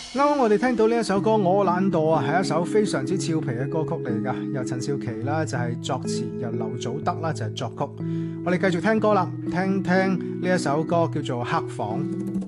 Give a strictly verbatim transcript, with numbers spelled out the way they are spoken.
啱啱我哋聽到呢一首歌《我懶惰》啊，係一首非常之俏皮嘅歌曲嚟噶，由陳少琪啦就係作詞，由劉祖德啦就係作曲。我哋繼續聽歌啦，聽聽呢一首歌叫做《黑房》。